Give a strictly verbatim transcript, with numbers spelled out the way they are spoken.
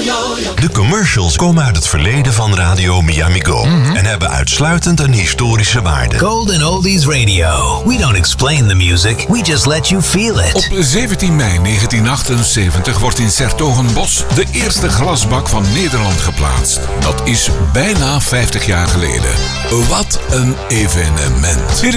De commercials komen uit het verleden van Radio Miami Go mm-hmm. en hebben uitsluitend een historische waarde. Golden Oldies Radio. We don't explain the music, we just let you feel it. Op zeventien mei negentien achtenzeventig wordt in 's-Hertogenbosch de eerste glasbak van Nederland geplaatst. Dat is bijna vijftig jaar geleden. Wat een evenement.